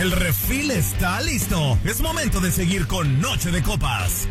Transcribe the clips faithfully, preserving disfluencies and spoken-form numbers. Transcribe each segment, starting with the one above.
El refil está listo. Es momento de seguir con Noche de Copas.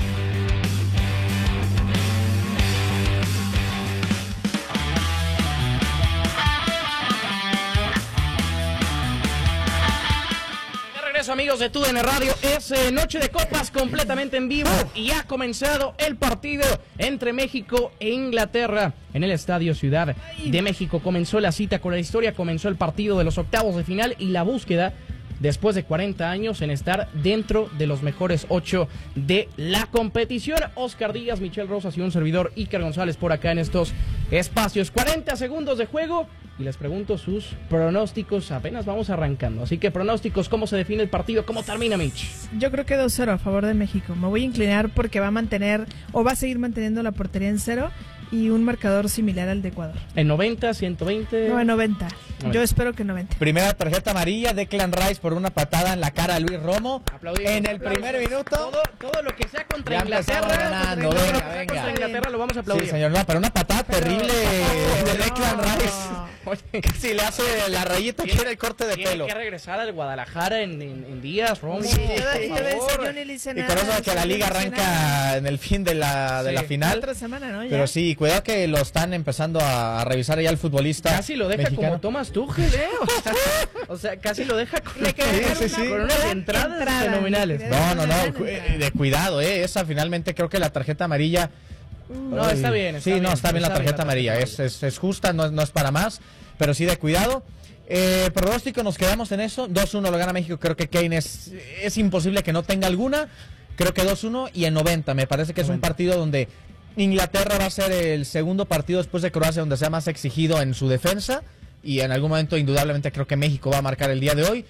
Amigos de T U D N Radio, es eh, Noche de Copas completamente en vivo y ha comenzado el partido entre México e Inglaterra en el Estadio Ciudad de México. Comenzó la cita con la historia, comenzó el partido de los octavos de final y la búsqueda después de cuarenta años en estar dentro de los mejores ocho de la competición. Oscar Díaz, Michelle Rosas y un servidor Iker González por acá en estos espacios. cuarenta segundos de juego y les pregunto sus pronósticos. Apenas vamos arrancando, así que pronósticos, ¿cómo se define el partido? ¿Cómo termina, Mitch? Yo creo que dos cero a favor de México. Me voy a inclinar porque va a mantener o va a seguir manteniendo la portería en cero y un marcador similar al de Ecuador. ¿En noventa, ciento veinte? No, en noventa. Yo espero que noventa. Primera tarjeta amarilla, Declan Rice por una patada en la cara a Luis Romo. Aplaudimos. En el primer minuto. Todo, todo lo que sea contra Ya Inglaterra, ganando, todo venga, lo que sea venga. contra Inglaterra lo vamos a aplaudir. Sí, señor, no, pero una patada terrible Pero- de Declan no. Rice. Casi le hace la rayita, quiere el corte de Tiene pelo. que regresar al Guadalajara en, en, en días, Romo. Sí, por yo, yo favor. decía, yo ni le hice Y nada, con eso que la yo liga no hice arranca nada. en el fin de la, de Sí. la final. Otra semana, ¿no? Ya. Pero sí, cuidado que lo están empezando a, a revisar ya el futbolista Casi lo deja mexicano. como Thomas Tuchel, ¿eh? O sea, o sea, casi lo deja con, Le quería dejar Sí, sí, una sí. con unas entradas entrada, fenomenales. le quería No, dejar no, una no, gran cu- entrada. de cuidado, eh. Esa finalmente creo que la tarjeta amarilla. No, Ay, está bien. Está sí, bien, no, está bien la tarjeta amarilla. Es, es, es justa, no, es- no es para más, pero sí de cuidado. Eh, pronóstico, nos quedamos en eso. dos uno lo gana México. Creo que Kane es, es imposible que no tenga alguna. Creo que dos uno y en noventa. Me parece que es un partido donde Inglaterra va a ser el segundo partido después de Croacia donde sea más exigido en su defensa. Y en algún momento, indudablemente, creo que México va a marcar el día de hoy.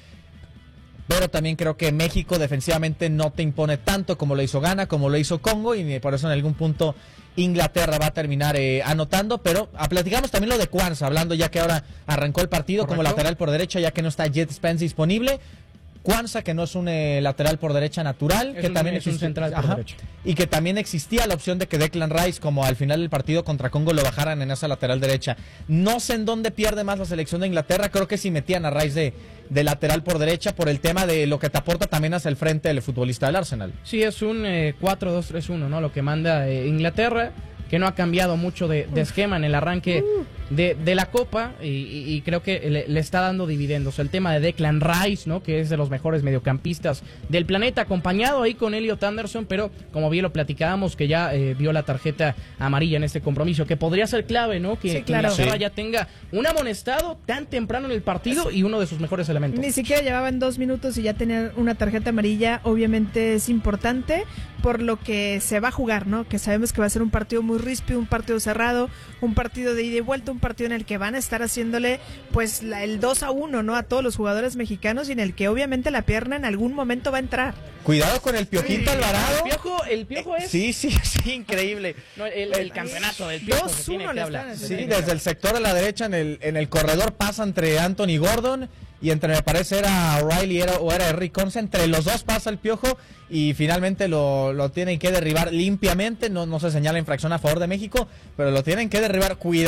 Pero también creo que México defensivamente no te impone tanto como lo hizo Ghana, como lo hizo Congo, y por eso en algún punto Inglaterra va a terminar eh, anotando. Pero a, platicamos también lo de Cuanza, hablando ya que ahora arrancó el partido. Correcto. Como lateral por derecha, ya que no está Jet Spence disponible. Cuanza, que no es un eh, lateral por derecha natural, Es que un- también es un existe- central por Ajá. derecha. Y que también existía la opción de que Declan Rice, como al final del partido contra Congo, lo bajaran en esa lateral derecha. No sé en dónde pierde más la selección de Inglaterra. Creo que si metían a Rice de, de lateral por derecha por el tema de lo que te aporta también hacia el frente el futbolista del Arsenal. Sí, es un eh, cuatro dos tres uno, ¿no? Lo que manda eh, Inglaterra, que no ha cambiado mucho de, de esquema en el arranque de, de la Copa y, y- y creo que le, le está dando dividendos. El tema de Declan Rice, ¿no? Que es de los mejores mediocampistas del planeta, acompañado ahí con Elliot Anderson, pero como bien lo platicábamos, que ya eh, vio la tarjeta amarilla en este compromiso, que podría ser clave, ¿no? Que, Sí, que claro. Inglaterra Sí. ya tenga un amonestado tan temprano en el partido y uno de sus mejores elementos. Ni siquiera llevaban dos minutos y ya tenían una tarjeta amarilla. Obviamente es importante por lo que se va a jugar, ¿no? Que sabemos que va a ser un partido muy ríspido, un partido cerrado, un partido de ida y vuelta, un partido en el que van a estar haciéndole pues la- el dos a uno, ¿no? A todos los jugadores mexicanos y en el que obviamente la pierna en algún momento va a entrar. Cuidado con el Piojito Alvarado. El piojo, el piojo es... Sí, sí, sí, increíble. No, el, el campeonato del piojo se dos tiene uno que le hablar. están Sí, haciendo. desde el sector de la derecha en el, en el corredor pasa entre Anthony Gordon y entre, me parece, era O'Reilly era, o era Eric Conce. Entre los dos pasa el Piojo y finalmente lo, lo tienen que derribar limpiamente. No, no se señala infracción a favor de México, pero lo tienen que derribar. Cuidado.